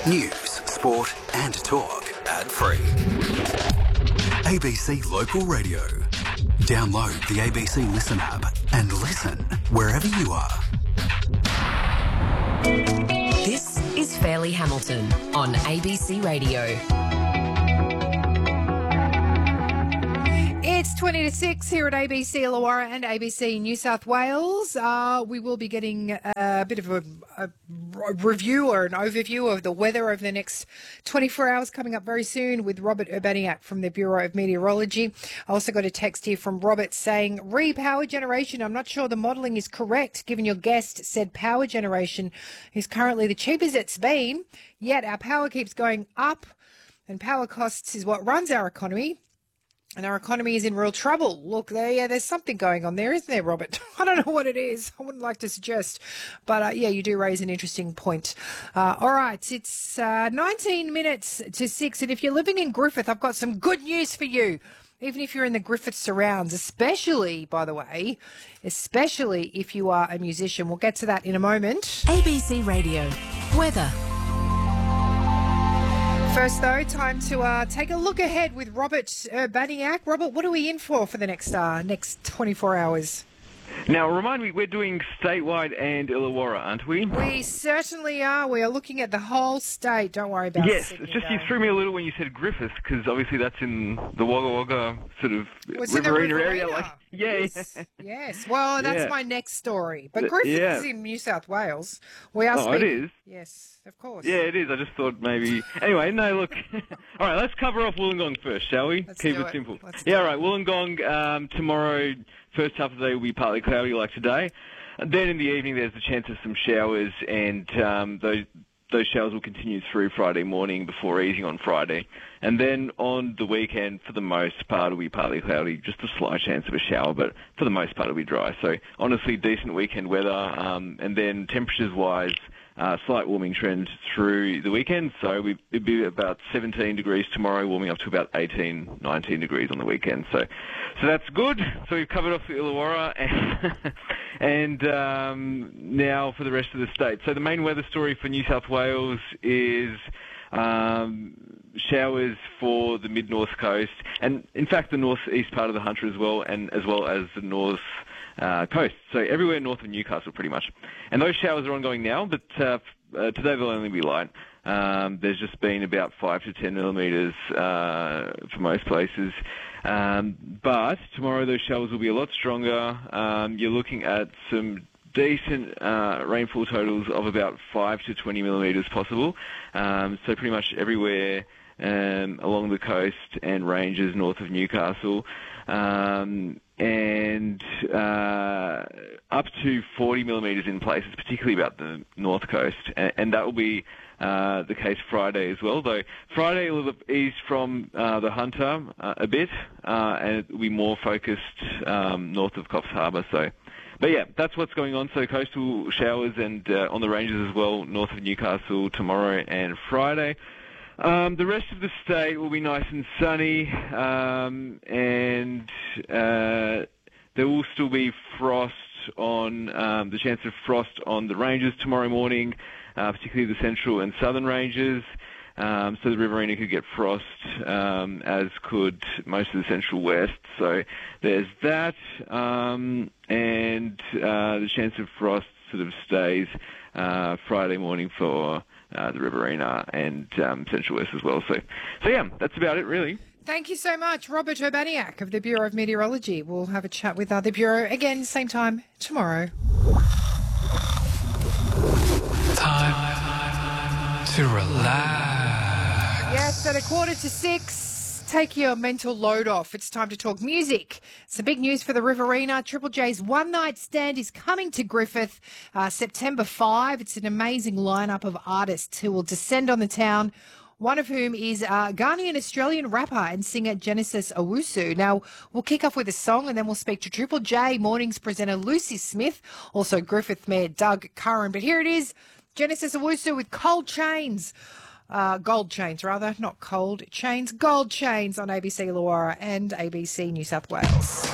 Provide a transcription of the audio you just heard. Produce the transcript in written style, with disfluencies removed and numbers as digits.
News, sport and talk. Ad-free. ABC Local Radio. Download the ABC Listen app and listen wherever you are. This is Fairleigh Hamilton on ABC Radio. It's 20 to 6 here at ABC Illawarra and ABC New South Wales. We will be getting a bit of a review or an overview of the weather over the next 24 hours coming up very soon with Robert Urbaniak from the Bureau of Meteorology. I also got a text here from Robert saying, power generation. I'm not sure the modelling is correct, given your guest said power generation is currently the cheapest it's been, yet our power keeps going up and power costs is what runs our economy. And our economy is in real trouble. Look, there's something going on there, isn't there, Robert? I don't know what it is. I wouldn't like to suggest. But, you do raise an interesting point. All right, it's 19 minutes to 6. And if you're living in Griffith, I've got some good news for you. Even if you're in the Griffith surrounds, especially, by the way, especially if you are a musician. We'll get to that in a moment. ABC Radio. Weather. First, though, time to take a look ahead with Robert Urbaniak. Robert, what are we in for the next 24 hours? Now, remind me, we're doing statewide and Illawarra, aren't we? We certainly are. We are looking at the whole state. Don't worry about it. Yes, it's just you threw me a little when you said Griffith, because obviously that's in the Wagga Wagga sort of Riverina area. Yes. Well, that's my next story. But Griffith is in New South Wales. We are speaking. It is? Yes, of course. Yeah, it is. I just thought maybe... Anyway, no, look. All right, let's cover off Wollongong first, shall we? Keep it simple. All right, Wollongong tomorrow... First half of the day will be partly cloudy like today. And then in the evening there's a chance of some showers, and those showers will continue through Friday morning before easing on Friday. And then on the weekend, for the most part, it'll be partly cloudy, just a slight chance of a shower, but for the most part it'll be dry. So honestly, decent weekend weather. And then temperatures-wise, slight warming trend through the weekend. So it'd be about 17 degrees tomorrow, warming up to about 18, 19 degrees on the weekend. So that's good. So we've covered off the Illawarra and now for the rest of the state. So the main weather story for New South Wales is showers for the mid-north coast and, in fact, the northeast part of the Hunter as well, and as well as the north coast. So everywhere north of Newcastle, pretty much. And those showers are ongoing now, but today they'll only be light. There's just been about 5 to 10 millimetres for most places. But tomorrow those showers will be a lot stronger. You're looking at some decent rainfall totals of about 5 to 20 millimetres possible. So pretty much everywhere along the coast and ranges north of Newcastle. And up to 40 millimetres in places, particularly about the north coast. And that will be the case Friday as well, though Friday will ease from the Hunter a bit, and it will be more focused north of Coffs Harbour. But yeah, that's what's going on. So coastal showers and on the ranges as well, north of Newcastle tomorrow and Friday. The rest of the state will be nice and sunny, and there will still be frost on the chance of frost on the ranges tomorrow morning, particularly the central and southern ranges. So the Riverina could get frost, as could most of the central west. So there's that, and the chance of frost sort of stays Friday morning for the Riverina and central west as well. So yeah, that's about it, really. Thank you so much, Robert Urbaniak of the Bureau of Meteorology. We'll have a chat with the Bureau again, same time tomorrow. Time to relax. Yes, at 5:45, take your mental load off. It's time to talk music. Some big news for the Riverina. Triple J's One Night Stand is coming to Griffith September 5. It's an amazing lineup of artists who will descend on the town, one of whom is Ghanaian Australian rapper and singer Genesis Owusu. Now, we'll kick off with a song and then we'll speak to Triple J Mornings presenter Lucy Smith, also Griffith Mayor Doug Curran. But here it is, Genesis Owusu with Cold Chains. Gold Chains, rather, not cold chains, Gold Chains on ABC Illawarra and ABC New South Wales.